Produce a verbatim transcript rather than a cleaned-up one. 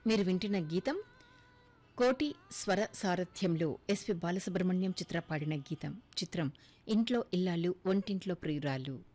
మీరు వింటున్న గీతం కోటి స్వర సారథ్యంలో ఎస్పి బాలసుబ్రహ్మణ్యం చిత్ర పాడిన గీతం. చిత్రం ఇంట్లో ఇల్లాలు ఒంటింట్లో ప్రియురాలు.